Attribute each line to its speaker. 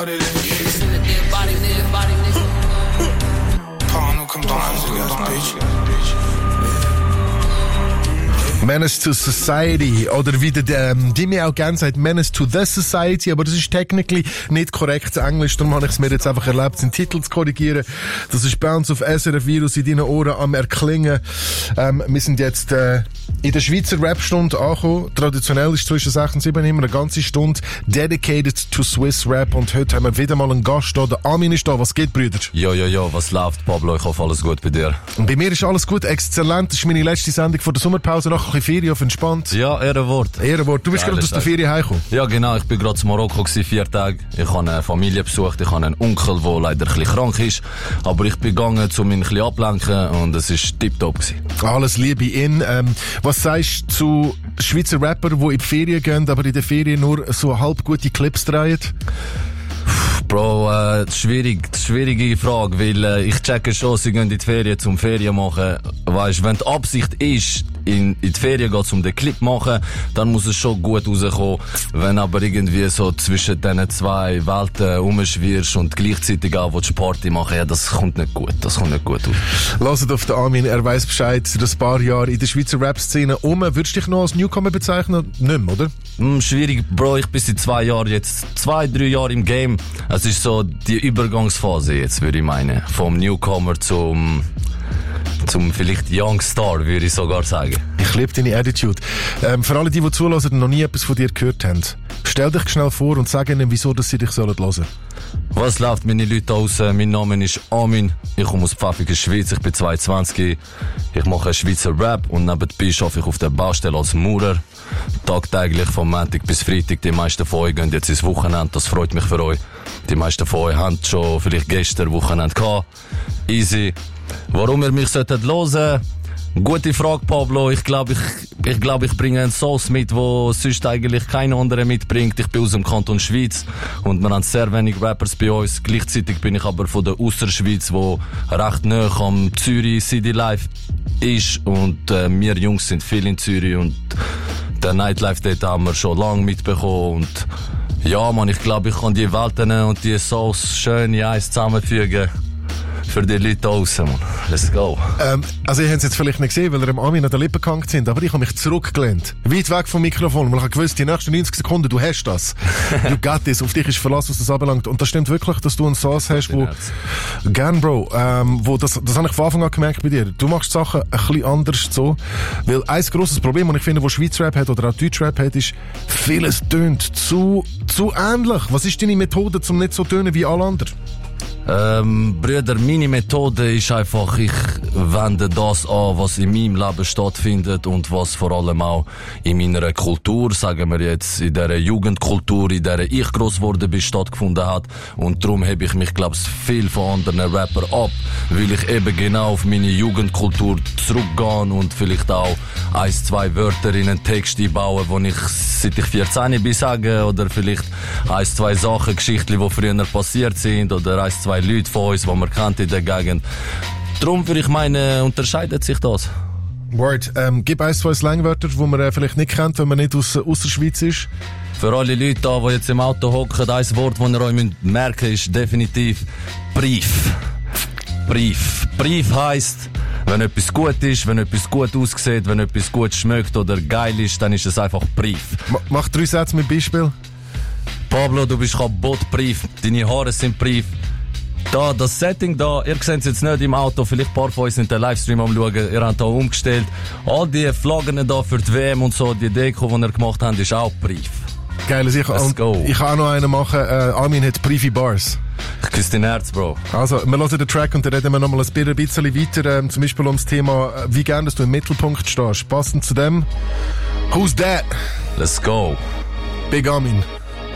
Speaker 1: body Paul, komm doch bitch.
Speaker 2: Menace to Society, oder wie die mir auch gerne sagt, Menace to the Society, aber das ist technically nicht korrekt Englisch, darum habe ich es mir jetzt einfach erlaubt, den Titel zu korrigieren. Das ist bei uns auf SRF Virus in deinen Ohren am Erklingen. Wir sind jetzt in der Schweizer Rap-Stunde angekommen. Traditionell ist zwischen 6 und 7 immer eine ganze Stunde dedicated to Swiss Rap, und heute haben wir wieder mal einen Gast da. Der Armin ist da. Was geht, Brüder?
Speaker 3: Jo, was läuft, Pablo? Ich hoffe, alles gut bei dir.
Speaker 2: Und bei mir ist alles gut, exzellent. Das ist meine letzte Sendung vor der Sommerpause, nach ein bisschen Ferien auf entspannt.
Speaker 3: Ja, Ehrenwort.
Speaker 2: Du bist gerade aus der Ferien heimgekommen.
Speaker 3: Ja, genau. Ich bin gerade in Marokko 4 Tage. Ich habe eine Familie besucht. Ich habe einen Onkel, der leider ein bisschen krank ist. Aber ich bin gegangen, um ihn ein bisschen ablenken, und es war tipptopp gewesen.
Speaker 2: Alles Liebe in. Was sagst du zu Schweizer Rappern, die in die Ferien gehen, aber in der Ferien nur so halb gute Clips drehen?
Speaker 3: Bro, schwierige Frage, weil ich checke schon, sie gehen in die Ferien zum Ferien machen. Weisst, wenn die Absicht ist, in die Ferien geht, um den Clip machen, dann muss es schon gut rauskommen. Wenn aber irgendwie so zwischen diesen zwei Welten rumschwirrst und gleichzeitig auch willst Party machen, ja, das kommt nicht gut aus.
Speaker 2: Lasst auf den Armin, er weiss Bescheid, seit ein paar Jahren in der Schweizer Rap-Szene Würdest du dich noch als Newcomer bezeichnen? Nicht mehr, oder?
Speaker 3: Schwierig, Bro, ich bin seit 2 Jahren jetzt, 2-3 Jahre im Game. Es ist so die Übergangsphase jetzt, würde ich meinen. Vom Newcomer zum vielleicht Youngstar, würde ich sogar sagen.
Speaker 2: Ich liebe deine Attitude. Für alle, die zuhören und noch nie etwas von dir gehört haben, stell dich schnell vor und sag ihnen, wieso dass sie dich hören sollen.
Speaker 3: Was läuft, meine Leute aus? Mein Name ist Armin. Ich komme aus Pfäffiken, Schweiz. Ich bin 22. Ich mache Schweizer Rap und nebenbei arbeite ich auf der Baustelle als Maurer. Tagtäglich von Montag bis Freitag. Die meisten von euch gehen jetzt ins Wochenende. Das freut mich für euch. Die meisten von euch haben schon vielleicht gestern Wochenende gehabt. Easy. Warum ihr mich hören solltet? Gute Frage, Pablo. Ich glaube, ich bringe einen Sauce mit, wo sonst eigentlich kein anderer mitbringt. Ich bin aus dem Kanton Schweiz und wir haben sehr wenig Rappers bei uns. Gleichzeitig bin ich aber von der Ausserschweiz, wo recht nah am Zürich City Life ist, und wir Jungs sind viel in Zürich und der Nightlife dort haben wir schon lange mitbekommen, und ja, man, ich glaube, ich kann die Welten und die Sauce schön in eins zusammenfügen. Für die Leute draussen, man. Let's go.
Speaker 2: Also, ihr habt es jetzt vielleicht nicht gesehen, weil ihr am Armin an den Lippen gehangen sind, aber ich habe mich zurückgelehnt. Weit weg vom Mikrofon, weil ich habe gewusst, die nächsten 90 Sekunden, du hast das. Du got this. Auf dich ist Verlass, was das anbelangt. Und das stimmt wirklich, dass du einen Sauce hast, wo, gern, Bro, wo das habe ich von Anfang an gemerkt bei dir. Du machst Sachen ein bisschen anders so. Weil ein grosses Problem, und ich finde, wo Schweizer Rap hat oder auch Deutschrap hat, ist, vieles tönt zu ähnlich. Was ist deine Methode, um nicht so tönen wie alle anderen?
Speaker 3: Brüder, meine Methode ist einfach, ich wende das an, was in meinem Leben stattfindet und was vor allem auch in meiner Kultur, sagen wir jetzt, in dieser Jugendkultur, in der ich gross geworden bin, stattgefunden hat. Und darum habe ich mich, glaube ich, viel von anderen Rappern ab, weil ich eben genau auf meine Jugendkultur zurückgehe und vielleicht auch 1-2 Wörter in einen Text einbaue, wo ich, seit ich 14 bin, sage, oder vielleicht 1-2 Sachen, Geschichten, die früher passiert sind, oder 1-2 Leute von uns, die man kennt in der Gegend. Darum würde ich meinen, unterscheidet sich das.
Speaker 2: Word. Gib 1-2 Slangwörter, die man vielleicht nicht kennt, wenn man nicht aus der Schweiz ist.
Speaker 3: Für alle Leute da, die jetzt im Auto hocken, ein Wort, das ihr euch merken müsst, ist definitiv Brief. Brief heisst, wenn etwas gut ist, wenn etwas gut aussieht, wenn etwas gut schmeckt oder geil ist, dann ist es einfach Brief.
Speaker 2: Mach 3 Sätze mit Beispiel.
Speaker 3: Pablo, du bist kaputt, Brief. Deine Haare sind Brief. Da, das Setting da, ihr seht es jetzt nicht im Auto, vielleicht ein paar von euch sind den Livestream am schauen, ihr habt da umgestellt. All die Flaggen da für die WM und so, die Deko, die ihr gemacht habt, ist auch Brief.
Speaker 2: Geil, ich kann auch noch einen machen. Armin hat Briefe Bars.
Speaker 3: Ich küsse dein Herz, Bro.
Speaker 2: Also, wir hören den Track und dann reden wir noch mal ein bisschen weiter, zum Beispiel ums Thema, wie gern, dass du im Mittelpunkt stehst. Passend zu dem, Who's That?
Speaker 3: Let's go.
Speaker 2: Big Armin.